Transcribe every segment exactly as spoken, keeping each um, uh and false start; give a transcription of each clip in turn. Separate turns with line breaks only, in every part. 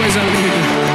coisa linda.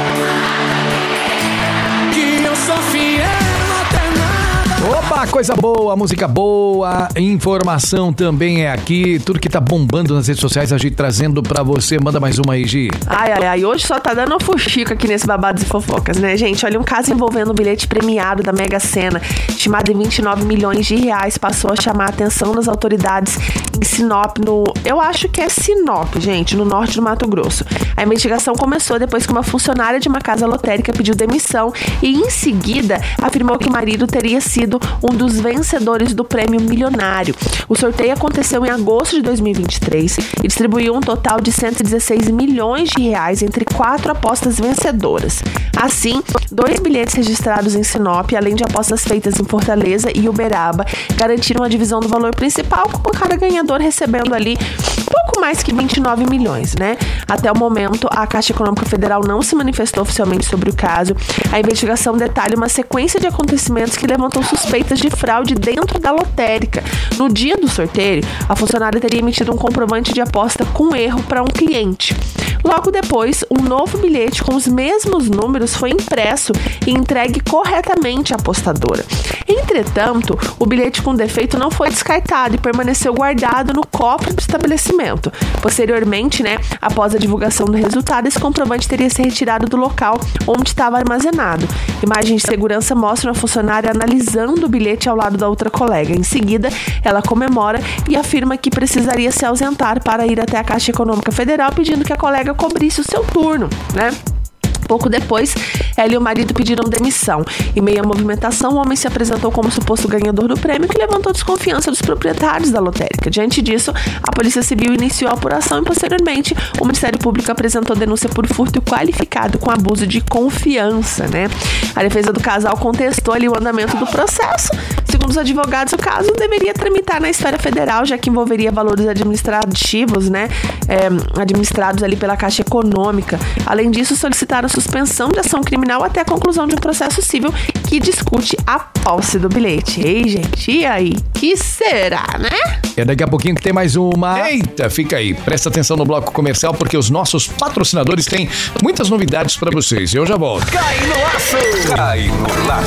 Que eu sou fiel até nada.
Opa, coisa boa, música boa, informação também é aqui. Tudo que tá bombando nas redes sociais, a gente trazendo pra você. Manda mais uma aí, Gi.
Ai, ai, ai, hoje só tá dando fuxico aqui nesse Babados e Fofocas, né, gente? Olha, um caso envolvendo o bilhete premiado da Mega Sena, estimado em vinte e nove milhões de reais, passou a chamar a atenção das autoridades em Sinop, no... Eu acho que é Sinop, gente, no norte do Mato Grosso. A investigação começou depois que uma funcionária de uma casa lotérica pediu demissão e, em seguida, afirmou que o marido teria sido um dos vencedores do prêmio milionário. O sorteio aconteceu em agosto de dois mil e vinte e três e distribuiu um total de cento e dezesseis milhões de reais entre quatro apostas vencedoras. Assim, dois bilhetes registrados em Sinop, além de apostas feitas em Fortaleza e Uberaba, garantiram a divisão do valor principal, com cada ganhador recebendo ali pouco mais que vinte e nove milhões, né? Até o momento, a Caixa Econômica Federal não se manifestou oficialmente sobre o caso. A investigação detalha uma sequência de acontecimentos que levantou suspeitas de fraude dentro da lotérica. No dia do sorteio, a funcionária teria emitido um comprovante de aposta com erro para um cliente. Logo depois, um novo bilhete com os mesmos números foi impresso e entregue corretamente à apostadora. Entretanto, o bilhete com defeito não foi descartado e permaneceu guardado no cofre do estabelecimento. Posteriormente, né, após a divulgação do resultado, esse comprovante teria sido retirado do local onde estava armazenado. Imagens de segurança mostram a funcionária analisando o bilhete ao lado da outra colega. Em seguida, ela comemora e afirma que precisaria se ausentar para ir até a Caixa Econômica Federal, pedindo que a colega cobrisse o seu turno, né? Pouco depois, ela e o marido pediram demissão. Em meio à movimentação, o homem se apresentou como suposto ganhador do prêmio, que levantou desconfiança dos proprietários da lotérica. Diante disso, a Polícia Civil iniciou a apuração e, posteriormente, o Ministério Público apresentou denúncia por furto qualificado com abuso de confiança, né? A defesa do casal contestou ali o andamento do processo. Segundo os advogados, o caso deveria tramitar na esfera federal, já que envolveria valores administrativos, né? É, administrados ali pela Caixa Econômica. Além disso, solicitaram suspensão de ação criminal até a conclusão de um processo civil que discute a posse do bilhete. Ei, gente, e aí? Que será, né?
É daqui a pouquinho que tem mais uma. Eita, fica aí. Presta atenção no bloco comercial, porque os nossos patrocinadores têm muitas novidades pra vocês. Eu já volto.
Cai no laço! Cai no laço!